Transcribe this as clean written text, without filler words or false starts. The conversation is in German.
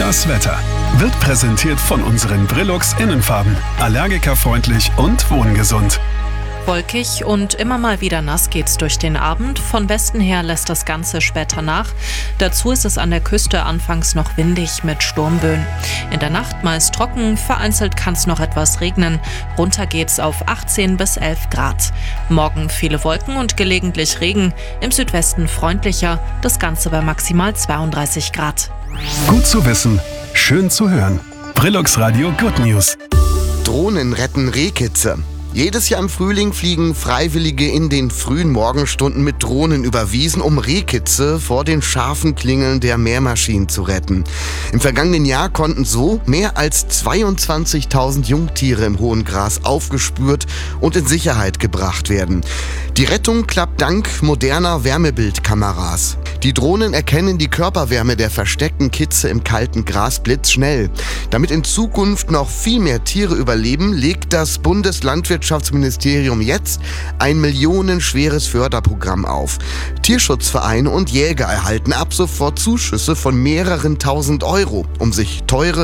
Das Wetter wird präsentiert von unseren Brillux Innenfarben. Allergikerfreundlich und wohngesund. Wolkig und immer mal wieder nass geht's durch den Abend. Von Westen her lässt das Ganze später nach. Dazu ist es an der Küste anfangs noch windig mit Sturmböen. In der Nacht meist trocken, vereinzelt kann's noch etwas regnen. Runter geht's auf 18 bis 11 Grad. Morgen viele Wolken und gelegentlich Regen. Im Südwesten freundlicher, das Ganze bei maximal 32 Grad. Gut zu wissen, schön zu hören. Brillux Radio Good News. Drohnen retten Rehkitze. Jedes Jahr im Frühling fliegen Freiwillige in den frühen Morgenstunden mit Drohnen über Wiesen, um Rehkitze vor den scharfen Klingeln der Mähmaschinen zu retten. Im vergangenen Jahr konnten so mehr als 22.000 Jungtiere im hohen Gras aufgespürt und in Sicherheit gebracht werden. Die Rettung klappt dank moderner Wärmebildkameras. Die Drohnen erkennen die Körperwärme der versteckten Kitze im kalten Gras blitzschnell. Damit in Zukunft noch viel mehr Tiere überleben, legt das Bundeslandwirtschaftsministerium jetzt ein millionenschweres Förderprogramm auf. Tierschutzvereine und Jäger erhalten ab sofort Zuschüsse von mehreren tausend Euro, um sich teure